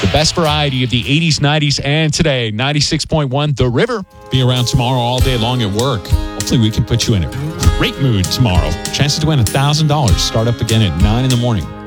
The best variety of the 80s, 90s, and today. 96.1 The River. Be around tomorrow all day long at work. Hopefully we can put you in a great mood tomorrow. Chances to win $1,000. Start up again at 9 in the morning.